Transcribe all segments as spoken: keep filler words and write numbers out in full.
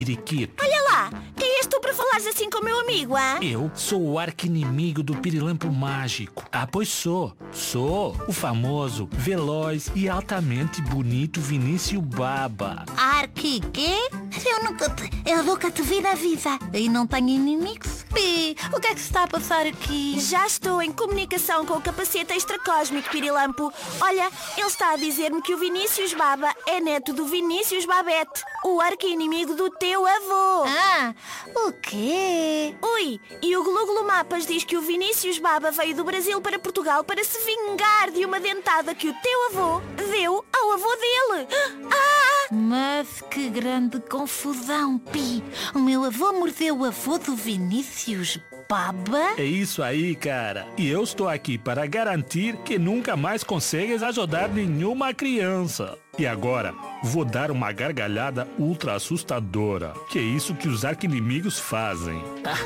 periquito. Olha lá, quem és tu para falares assim com o meu amigo, ah? Eu sou o arqui-inimigo do pirilampo mágico. Ah, pois sou. Sou o famoso, veloz e altamente bonito Vinícius Baba. Arqui, quê? Eu nunca te... Eu nunca te vi na vida. E não tenho inimigos. Pi, o que é que se está a passar aqui? Já estou em comunicação com o capacete extracósmico, Pirilampo. Olha, ele está a dizer-me que o Vinícius Baba é neto do Vinícius Babete, o arqui-inimigo do teu avô. Ah, o quê? Ui, e o Gluglo Mapas diz que o Vinícius Baba veio do Brasil para Portugal para se vingar de uma dentada que o teu avô deu ao avô dele. Ah! Mas que grande confusão, Pi. O meu avô mordeu o avô do Vinícius Baba? É isso aí, cara. E eu estou aqui para garantir que nunca mais consegues ajudar nenhuma criança. E agora, vou dar uma gargalhada ultra assustadora. Que é isso que os arqui-inimigos fazem.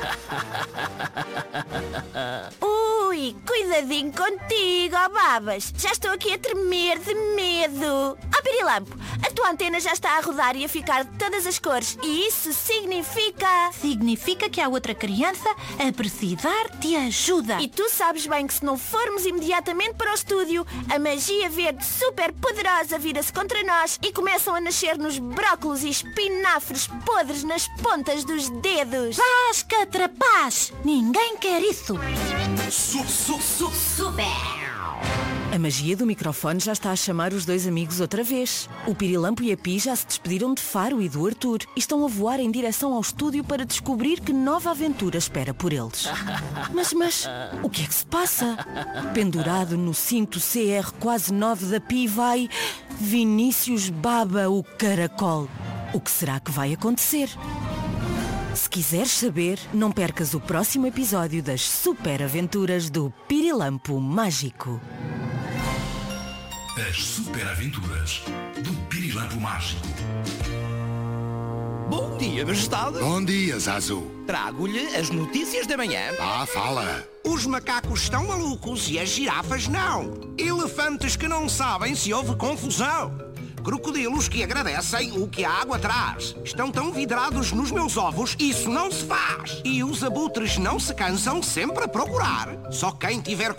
Ui, cuidadinho contigo, ó Babas. Já estou aqui a tremer de medo. Ó Pirilampo, a tua antena já está a rodar e a ficar de todas as cores. E isso significa... Significa que há outra criança a precisar de ajuda. E tu sabes bem que se não formos imediatamente para o estúdio, a magia verde super poderosa vira-se contra nós e começam a nascer-nos brócolos e espinafres podres nas pontas dos dedos. Paz, catrapaz! Ninguém quer isso. Su, su, su, super! A magia do microfone já está a chamar os dois amigos outra vez. O Pirilampo e a Pi já se despediram de Faro e do Arthur e estão a voar em direção ao estúdio para descobrir que nova aventura espera por eles. Mas, mas, o que é que se passa? Pendurado no cinto C R quase nove da Pi vai Vinícius Baba, o caracol. O que será que vai acontecer? Se quiseres saber, não percas o próximo episódio das super aventuras do Pirilampo Mágico. As super aventuras do Pirilampo Mágico. Bom dia, Majestade. Bom dia, Zazu. Trago-lhe as notícias da manhã. Ah, fala. Os macacos estão malucos e as girafas não. Elefantes que não sabem se houve confusão. Crocodilos que agradecem o que a água traz. Estão tão vidrados nos meus ovos, isso não se faz. E os abutres não se cansam sempre a procurar. Só quem tiver